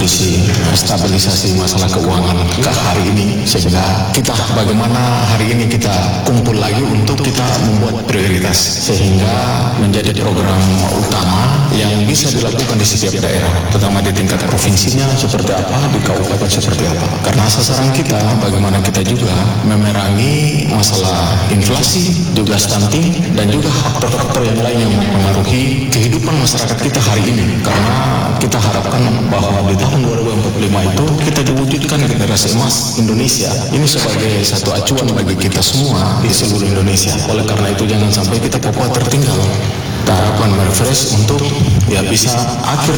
kondisi stabilisasi masalah keuangan ke hari ini, sehingga kita bagaimana hari ini kita kumpul lagi untuk kita membuat prioritas sehingga menjadi program utama yang bisa dilakukan di setiap daerah, terutama di tingkat provinsinya seperti apa, di kabupaten seperti apa. Karena sasaran kita bagaimana kita juga memerangi masalah inflasi, juga stunting, dan juga faktor-faktor yang lain yang mempengaruhi kehidupan masyarakat kita hari ini. Karena kita harapkan bahwa di tahun 2045 itu kita diwujudkan generasi emas Indonesia. Ini sebagai satu acuan bagi kita semua di seluruh Indonesia. Oleh karena itu jangan sampai kita Papua tertinggal. Harapan Merfresh untuk ya bisa akhir